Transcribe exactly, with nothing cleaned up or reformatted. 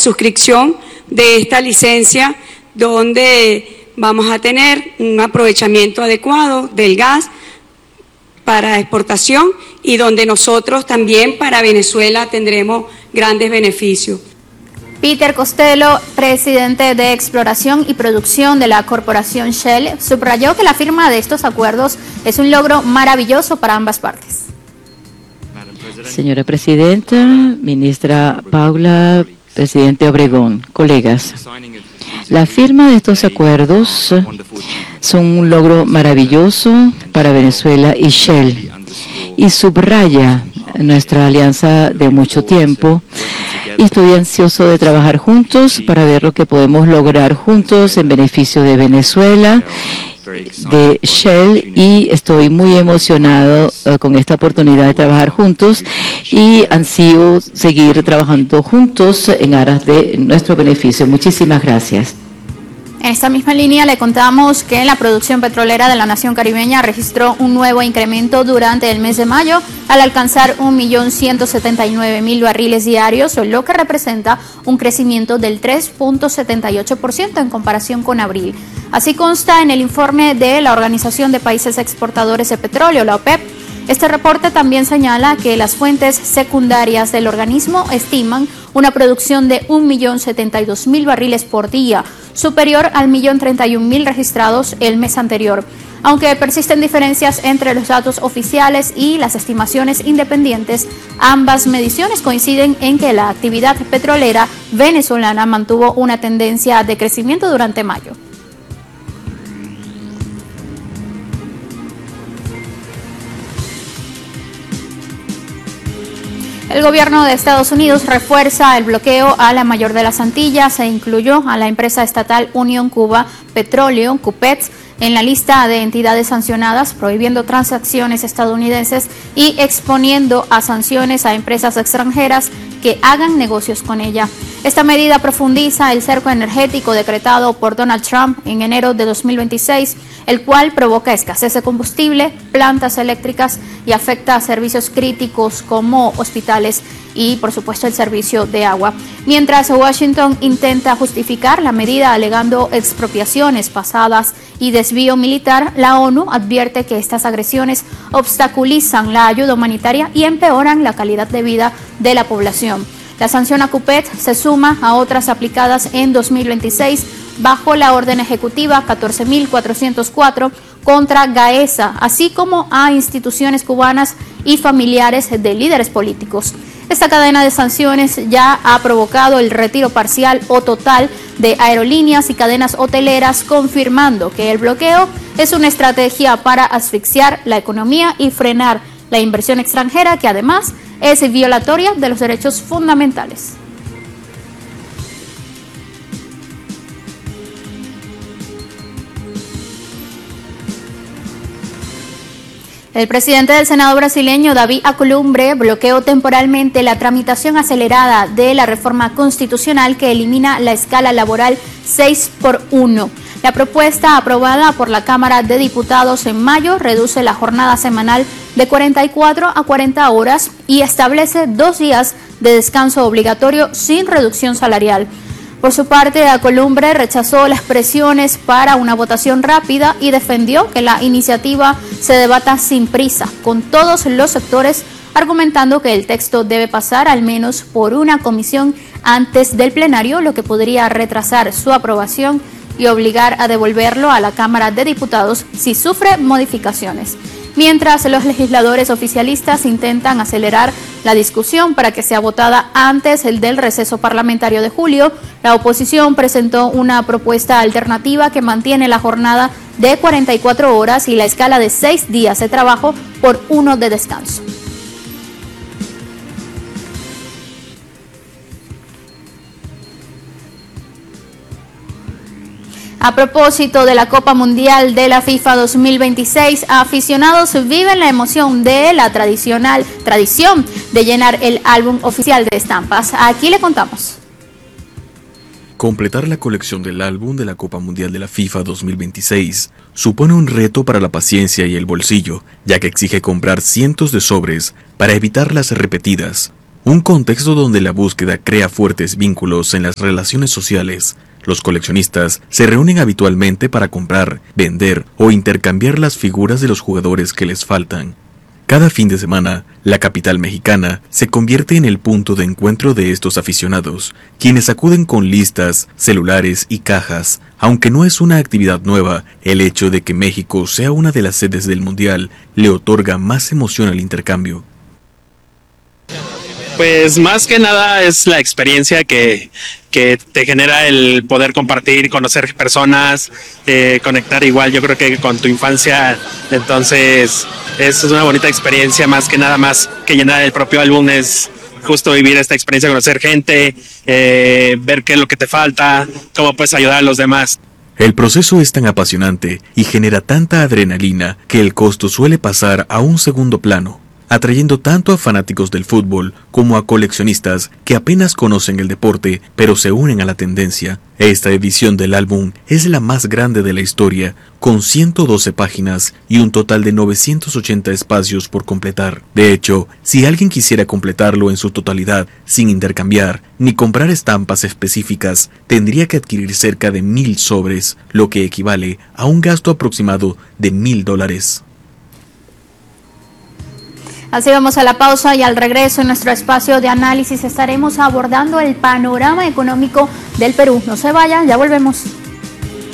suscripción de esta licencia, donde vamos a tener un aprovechamiento adecuado del gas para exportación y donde nosotros también para Venezuela tendremos grandes beneficios. Peter Costello, presidente de Exploración y Producción de la corporación Shell, subrayó que la firma de estos acuerdos es un logro maravilloso para ambas partes. Señora Presidenta, Ministra Paula, Presidente Obregón, colegas, la firma de estos acuerdos son un logro maravilloso para Venezuela y Shell y subraya nuestra alianza de mucho tiempo. Y estoy ansioso de trabajar juntos para ver lo que podemos lograr juntos en beneficio de Venezuela, de Shell, y estoy muy emocionado uh, con esta oportunidad de trabajar juntos y ansío seguir trabajando juntos en aras de nuestro beneficio. Muchísimas gracias. En esta misma línea le contamos que la producción petrolera de la nación caribeña registró un nuevo incremento durante el mes de mayo al alcanzar un millón ciento setenta y nueve mil barriles diarios, lo que representa un crecimiento del tres punto setenta y ocho por ciento en comparación con abril. Así consta en el informe de la Organización de Países Exportadores de Petróleo, la OPEP. Este reporte también señala que las fuentes secundarias del organismo estiman una producción de un millón setenta y dos mil barriles por día, superior al millón treinta y un mil registrados el mes anterior. Aunque persisten diferencias entre los datos oficiales y las estimaciones independientes, ambas mediciones coinciden en que la actividad petrolera venezolana mantuvo una tendencia de crecimiento durante mayo. El gobierno de Estados Unidos refuerza el bloqueo a la mayor de las Antillas e incluyó a la empresa estatal Unión Cuba Petróleo, CUPET, en la lista de entidades sancionadas, prohibiendo transacciones estadounidenses y exponiendo a sanciones a empresas extranjeras que hagan negocios con ella. Esta medida profundiza el cerco energético decretado por Donald Trump en enero de dos mil veintiséis, el cual provoca escasez de combustible, plantas eléctricas y afecta a servicios críticos como hospitales y, por supuesto, el servicio de agua. Mientras Washington intenta justificar la medida alegando expropiaciones pasadas y desvío militar, la ONU advierte que estas agresiones obstaculizan la ayuda humanitaria y empeoran la calidad de vida de la población. La sanción a CUPET se suma a otras aplicadas en dos mil veintiséis bajo la orden ejecutiva catorce mil cuatrocientos cuatro contra Gaesa, así como a instituciones cubanas y familiares de líderes políticos. Esta cadena de sanciones ya ha provocado el retiro parcial o total de aerolíneas y cadenas hoteleras, confirmando que el bloqueo es una estrategia para asfixiar la economía y frenar la inversión extranjera, que además es violatoria de los derechos fundamentales. El presidente del Senado brasileño, Davi Alcolumbre, bloqueó temporalmente la tramitación acelerada de la reforma constitucional que elimina la escala laboral seis por uno. La propuesta aprobada por la Cámara de Diputados en mayo reduce la jornada semanal de cuarenta y cuatro a cuarenta horas y establece dos días de descanso obligatorio sin reducción salarial. Por su parte, Alcolumbre rechazó las presiones para una votación rápida y defendió que la iniciativa se debata sin prisa con todos los sectores, argumentando que el texto debe pasar al menos por una comisión antes del plenario, lo que podría retrasar su aprobación y obligar a devolverlo a la Cámara de Diputados si sufre modificaciones. Mientras los legisladores oficialistas intentan acelerar la discusión para que sea votada antes del receso parlamentario de julio, la oposición presentó una propuesta alternativa que mantiene la jornada de cuarenta y cuatro horas y la escala de seis días de trabajo por uno de descanso. A propósito de la Copa Mundial de la FIFA dos mil veintiséis, aficionados viven la emoción de la tradicional tradición de llenar el álbum oficial de estampas. Aquí le contamos. Completar la colección del álbum de la Copa Mundial de la FIFA dos mil veintiséis supone un reto para la paciencia y el bolsillo, ya que exige comprar cientos de sobres para evitar las repetidas. Un contexto donde la búsqueda crea fuertes vínculos en las relaciones sociales. Los coleccionistas se reúnen habitualmente para comprar, vender o intercambiar las figuras de los jugadores que les faltan. Cada fin de semana, la capital mexicana se convierte en el punto de encuentro de estos aficionados, quienes acuden con listas, celulares y cajas. Aunque no es una actividad nueva, el hecho de que México sea una de las sedes del Mundial le otorga más emoción al intercambio. Pues más que nada es la experiencia que, que te genera el poder compartir, conocer personas, eh, conectar igual, yo creo que con tu infancia. Entonces es una bonita experiencia, más que nada más que llenar el propio álbum, es justo vivir esta experiencia, conocer gente, eh, ver qué es lo que te falta, cómo puedes ayudar a los demás. El proceso es tan apasionante y genera tanta adrenalina que el costo suele pasar a un segundo plano, atrayendo tanto a fanáticos del fútbol como a coleccionistas que apenas conocen el deporte, pero se unen a la tendencia. Esta edición del álbum es la más grande de la historia, con ciento doce páginas y un total de novecientos ochenta espacios por completar. De hecho, si alguien quisiera completarlo en su totalidad, sin intercambiar ni comprar estampas específicas, tendría que adquirir cerca de mil sobres, lo que equivale a un gasto aproximado de mil dólares. Así vamos a la pausa y al regreso en nuestro espacio de análisis estaremos abordando el panorama económico del Perú. No se vayan, ya volvemos.